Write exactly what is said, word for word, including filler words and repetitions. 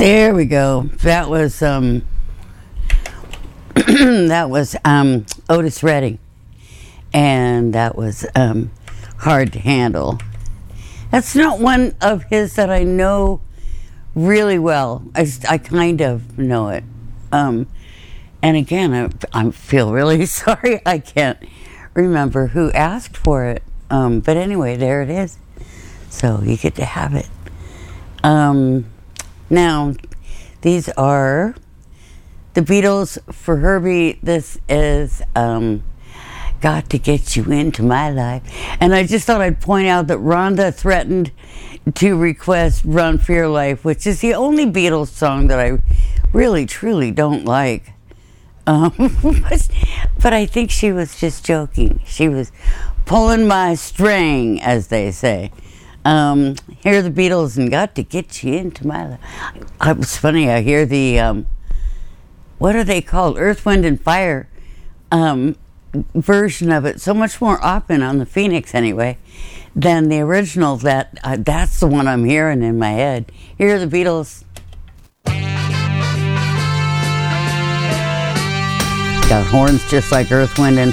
There we go. That was um, that was um, Otis Redding, and that was um, Hard to Handle. That's not one of his that I know really well. I, I kind of know it. Um, and again, I, I feel really sorry I can't remember who asked for it. Um, but anyway, there it is. So you get to have it. Um, now, these are the Beatles for Herbie. This is um, Got to Get You Into My Life. And I just thought I'd point out that Rhonda threatened to request Run for Your Life, which is the only Beatles song that I really, truly don't like. Um, but, but I think she was just joking. She was pulling my string, as they say. Um, hear the Beatles and Got to Get You Into My Life. It was funny, I hear the, um, what are they called? Earth, Wind, and Fire um, version of it so much more often on the Phoenix anyway than the original. That uh, that's the one I'm hearing in my head. Hear the Beatles. Got horns just like Earth, Wind, and